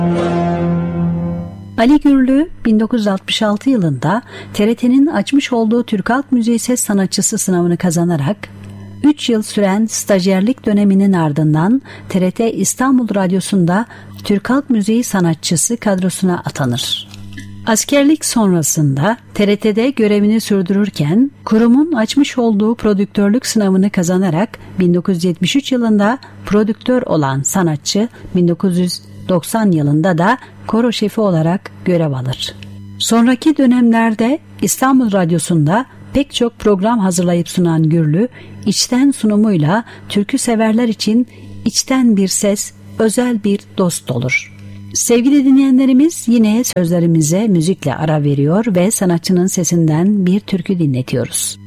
Ali Gürlü 1966 yılında TRT'nin açmış olduğu Türk Halk Müziği Ses Sanatçısı sınavını kazanarak 3 yıl süren stajyerlik döneminin ardından TRT İstanbul Radyosu'nda Türk Halk Müziği Sanatçısı kadrosuna atanır. Askerlik sonrasında TRT'de görevini sürdürürken kurumun açmış olduğu prodüktörlük sınavını kazanarak 1973 yılında prodüktör olan sanatçı 1990 yılında da koro şefi olarak görev alır. Sonraki dönemlerde İstanbul Radyosu'nda pek çok program hazırlayıp sunan Gürlü, içten sunumuyla türkü severler için içten bir ses, özel bir dost olur. Sevgili dinleyenlerimiz, yine sözlerimize müzikle ara veriyor ve sanatçının sesinden bir türkü dinletiyoruz.